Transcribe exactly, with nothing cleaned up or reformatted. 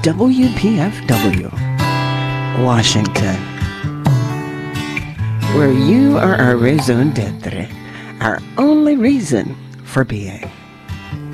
W P F W, Washington, where you are our raison d'etre, our only reason for being.